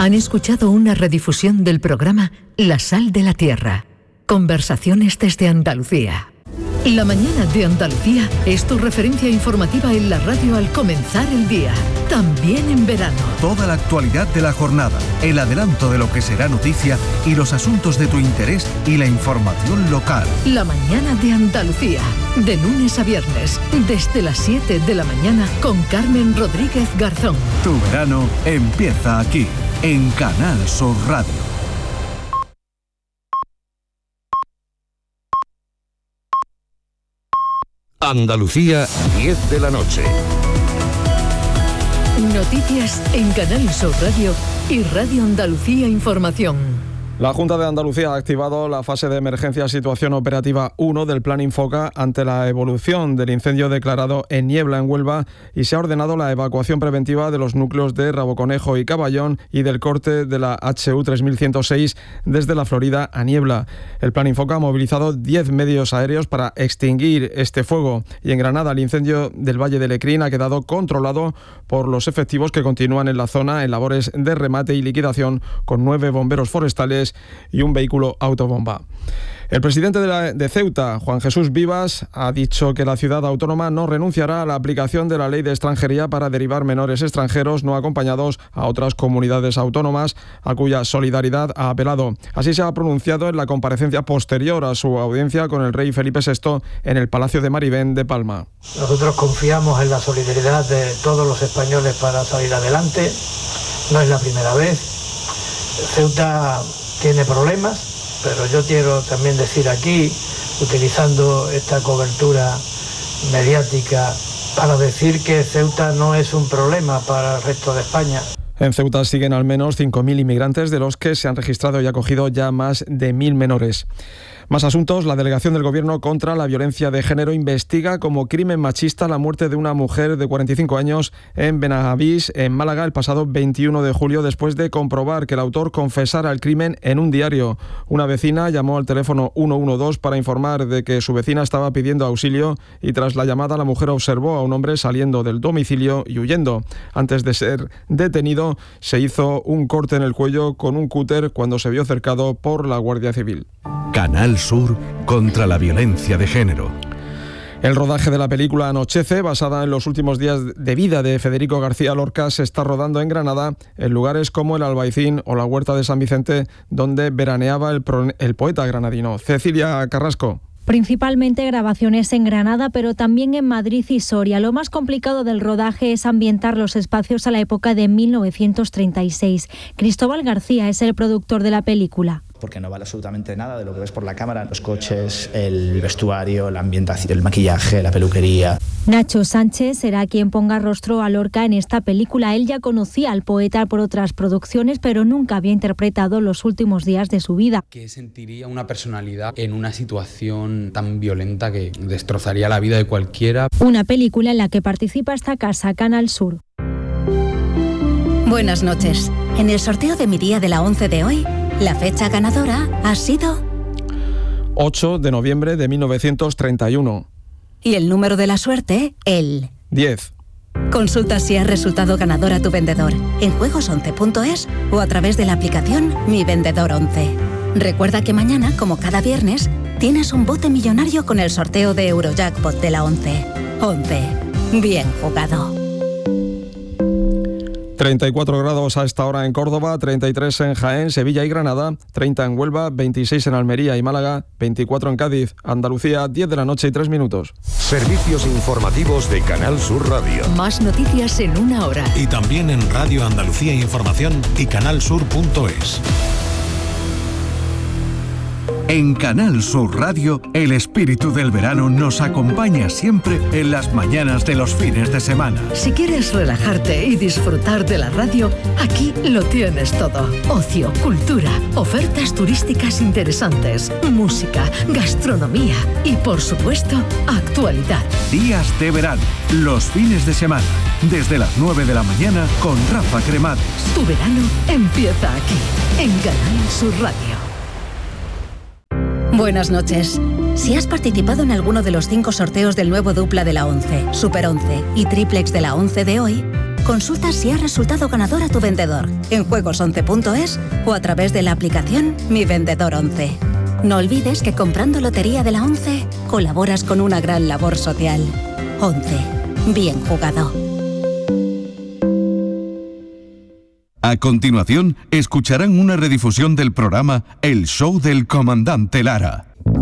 Han escuchado una redifusión del programa La Sal de la Tierra. Conversaciones desde Andalucía. La mañana de Andalucía es tu referencia informativa en la radio al comenzar el día, también en verano. Toda la actualidad de la jornada, el adelanto de lo que será noticia y los asuntos de tu interés y la información local. La mañana de Andalucía, de lunes a viernes, desde las 7 de la mañana con Carmen Rodríguez Garzón. Tu verano empieza aquí, en Canal Sur Radio. Andalucía, 10 de la noche. Noticias en Canal Sur Radio y Radio Andalucía Información. La Junta de Andalucía ha activado la fase de emergencia situación operativa 1 del Plan Infoca ante la evolución del incendio declarado en Niebla, en Huelva, y se ha ordenado la evacuación preventiva de los núcleos de Raboconejo y Caballón y del corte de la HU 3106 desde la Florida a Niebla. El Plan Infoca ha movilizado 10 medios aéreos para extinguir este fuego, y en Granada el incendio del Valle de Lecrín ha quedado controlado por los efectivos que continúan en la zona en labores de remate y liquidación con 9 bomberos forestales y un vehículo autobomba. El presidente de Ceuta, Juan Jesús Vivas, ha dicho que la ciudad autónoma no renunciará a la aplicación de la ley de extranjería para derivar menores extranjeros no acompañados a otras comunidades autónomas, a cuya solidaridad ha apelado. Así se ha pronunciado en la comparecencia posterior a su audiencia con el rey Felipe VI en el Palacio de Marivén de Palma. Nosotros confiamos en la solidaridad de todos los españoles para salir adelante. No es la primera vez. Ceuta tiene problemas, pero yo quiero también decir aquí, utilizando esta cobertura mediática, para decir que Ceuta no es un problema para el resto de España. En Ceuta siguen al menos 5.000 inmigrantes, de los que se han registrado y acogido ya más de 1.000 menores. Más asuntos. La delegación del Gobierno contra la violencia de género investiga como crimen machista la muerte de una mujer de 45 años en Benavís, en Málaga, el pasado 21 de julio, después de comprobar que el autor confesara el crimen en un diario. Una vecina llamó al teléfono 112 para informar de que su vecina estaba pidiendo auxilio, y tras la llamada la mujer observó a un hombre saliendo del domicilio y huyendo. Antes de ser detenido, se hizo un corte en el cuello con un cúter cuando se vio cercado por la Guardia Civil. Canal Sur contra la violencia de género. El rodaje de la película Anochece, basada en los últimos días de vida de Federico García Lorca, se está rodando en Granada, en lugares como el Albaicín o la Huerta de San Vicente, donde veraneaba el poeta granadino. Cecilia Carrasco. Principalmente grabaciones en Granada, pero también en Madrid y Soria. Lo más complicado del rodaje es ambientar los espacios a la época de 1936. Cristóbal García es el productor de la película. Porque no vale absolutamente nada de lo que ves por la cámara, los coches, el vestuario, la ambientación, el maquillaje, la peluquería. Nacho Sánchez será quien ponga rostro a Lorca en esta película. Él ya conocía al poeta por otras producciones, pero nunca había interpretado los últimos días de su vida. ¿Qué sentiría una personalidad en una situación tan violenta que destrozaría la vida de cualquiera? Una película en la que participa esta casa, Canal Sur. Buenas noches. En el sorteo de mi día de la 11 de hoy, la fecha ganadora ha sido 8 de noviembre de 1931. Y el número de la suerte, el 10. Consulta si has resultado ganador a tu vendedor en juegos11.es o a través de la aplicación Mi Vendedor 11. Recuerda que mañana, como cada viernes, tienes un bote millonario con el sorteo de Eurojackpot de la 11. 11. Bien jugado. 34 grados a esta hora en Córdoba, 33 en Jaén, Sevilla y Granada, 30 en Huelva, 26 en Almería y Málaga, 24 en Cádiz. Andalucía, 10 de la noche y 3 minutos. Servicios informativos de Canal Sur Radio. Más noticias en una hora. Y también en Radio Andalucía Información y canalsur.es. En Canal Sur Radio, el espíritu del verano nos acompaña siempre en las mañanas de los fines de semana. Si quieres relajarte y disfrutar de la radio, aquí lo tienes todo. Ocio, cultura, ofertas turísticas interesantes, música, gastronomía y, por supuesto, actualidad. Días de verano, los fines de semana, desde las 9 de la mañana con Rafa Cremades. Tu verano empieza aquí, en Canal Sur Radio. Buenas noches. Si has participado en alguno de los 5 sorteos del nuevo dupla de la 11, Super 11 y Triplex de la 11 de hoy, Consulta si ha resultado ganador a tu vendedor en juegos11.es o a través de la aplicación Mi Vendedor 11. No olvides que comprando Lotería de la 11 colaboras con una gran labor social. 11. Bien jugado. A continuación, escucharán una redifusión del programa El Show del Comandante Lara.